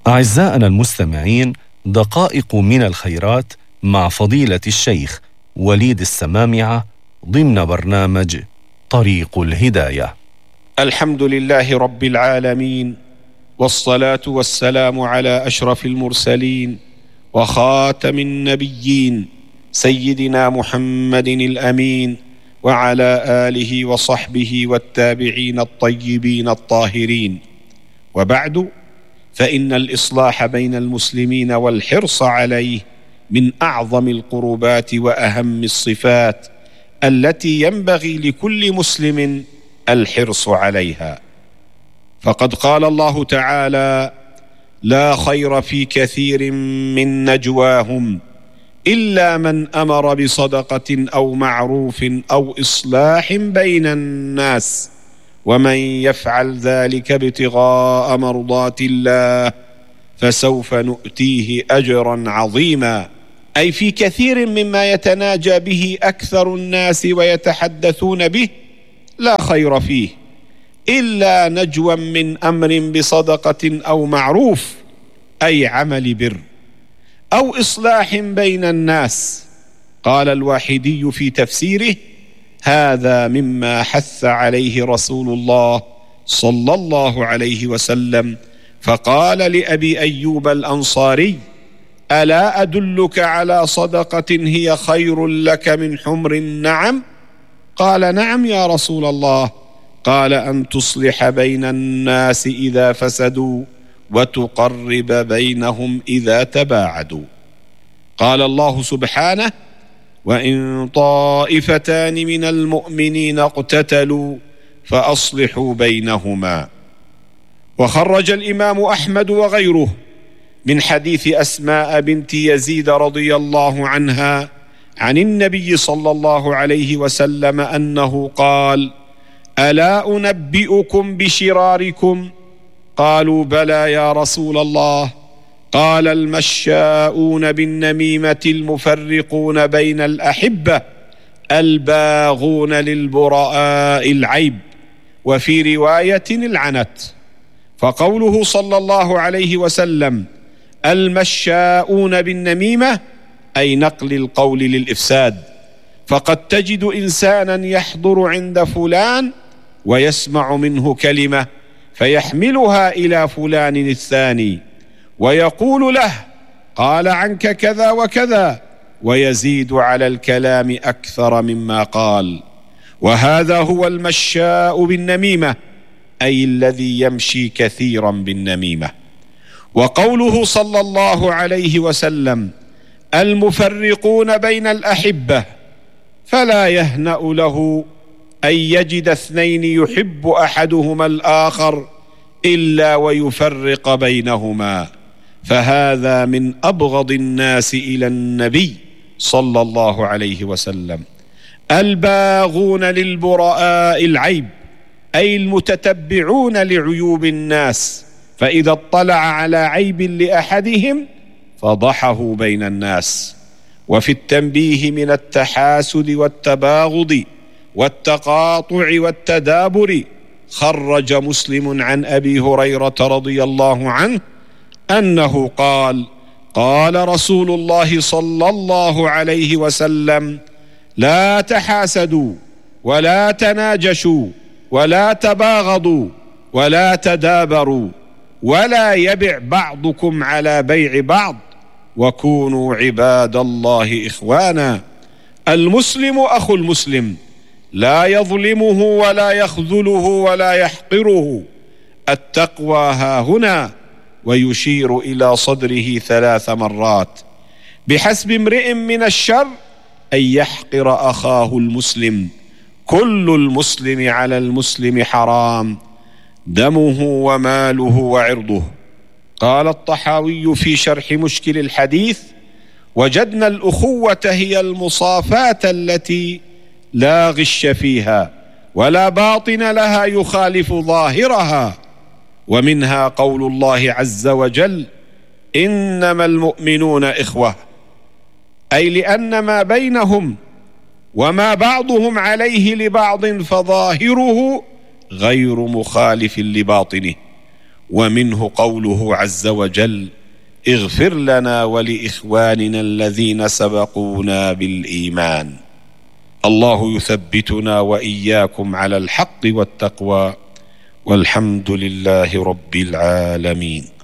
أعزائنا المستمعين، دقائق من الخيرات مع فضيلة الشيخ وليد السمامعة ضمن برنامج طريق الهداية. الحمد لله رب العالمين، والصلاة والسلام على أشرف المرسلين وخاتم النبيين سيدنا محمد الأمين، وعلى آله وصحبه والتابعين الطيبين الطاهرين. وبعد، فإن الإصلاح بين المسلمين والحرص عليه من أعظم القربات وأهم الصفات التي ينبغي لكل مسلم الحرص عليها. فقد قال الله تعالى: لا خير في كثير من نجواهم إلا من أمر بصدقة أو معروف أو إصلاح بين الناس، ومن يفعل ذلك ابتغاء مرضات الله فسوف نؤتيه أجرا عظيما. أي في كثير مما يتناجى به أكثر الناس ويتحدثون به لا خير فيه إلا نجوى من أمر بصدقة أو معروف، أي عمل بر، أو إصلاح بين الناس. قال الواحدي في تفسيره: هذا مما حث عليه رسول الله صلى الله عليه وسلم، فقال لأبي أيوب الأنصاري: ألا أدلك على صدقة هي خير لك من حمر النعم؟ قال: نعم يا رسول الله. قال: أن تصلح بين الناس إذا فسدوا وتقرب بينهم إذا تباعدوا. قال الله سبحانه: وإن طائفتان من المؤمنين اقتتلوا فأصلحوا بينهما. وخرج الإمام أحمد وغيره من حديث أسماء بنت يزيد رضي الله عنها عن النبي صلى الله عليه وسلم أنه قال: ألا أنبئكم بشراركم؟ قالوا: بلى يا رسول الله. قال: المشاؤون بالنميمة، المفرقون بين الأحبة، الباغون للبراء العيب، وفي رواية العنت. فقوله صلى الله عليه وسلم المشاؤون بالنميمة أي نقل القول للإفساد. فقد تجد إنسانا يحضر عند فلان ويسمع منه كلمة فيحملها إلى فلان الثاني ويقول له: قال عنك كذا وكذا، ويزيد على الكلام أكثر مما قال. وهذا هو المشاء بالنميمة، أي الذي يمشي كثيرا بالنميمة. وقوله صلى الله عليه وسلم المفرقون بين الأحبة، فلا يهنأ له أن يجد اثنين يحب أحدهما الآخر إلا ويفرق بينهما، فهذا من أبغض الناس إلى النبي صلى الله عليه وسلم. الباغون للبراء العيب، أي المتتبعون لعيوب الناس، فإذا اطلع على عيب لأحدهم فضحه بين الناس. وفي التنبيه من التحاسد والتباغض والتقاطع والتدابر، خرج مسلم عن أبي هريرة رضي الله عنه أنه قال: قال رسول الله صلى الله عليه وسلم: لا تحاسدوا ولا تناجشوا ولا تباغضوا ولا تدابروا، ولا يبع بعضكم على بيع بعض، وكونوا عباد الله إخوانا. المسلم أخو المسلم، لا يظلمه ولا يخذله ولا يحقره. التقوى هاهنا، ويشير إلى صدره 3 مرات. بحسب امرئ من الشر أن يحقر أخاه المسلم. كل المسلم على المسلم حرام، دمه وماله وعرضه. قال الطحاوي في شرح مشكل الحديث: وجدنا الأخوة هي المصافاة التي لا غش فيها ولا باطن لها يخالف ظاهرها. ومنها قول الله عز وجل: إنما المؤمنون إخوة، أي لأن ما بينهم وما بعضهم عليه لبعض فظاهره غير مخالف لباطنه. ومنه قوله عز وجل: اغفر لنا ولإخواننا الذين سبقونا بالإيمان. الله يثبتنا وإياكم على الحق والتقوى، والحمد لله رب العالمين.